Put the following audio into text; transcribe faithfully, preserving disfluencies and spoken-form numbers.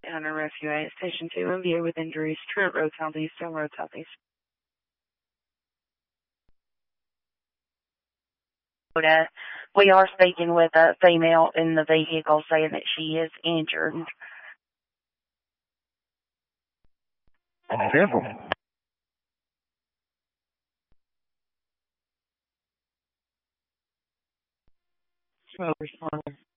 Hunter Rescue eight, Station two, in view with injuries, Trent Road Southeast, Stone Road Southeast. Uh, we are speaking with a female in the vehicle saying that she is injured. Careful. Smoke responder.